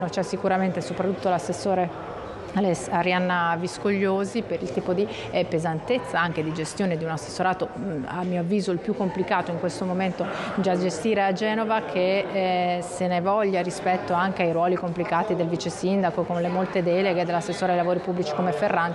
C'è sicuramente soprattutto l'assessore Arianna Viscogliosi per il tipo di pesantezza anche di gestione di un assessorato, a mio avviso il più complicato in questo momento già gestire a Genova, che se ne voglia rispetto anche ai ruoli complicati del vice sindaco con le molte deleghe dell'assessore ai lavori pubblici come Ferranti.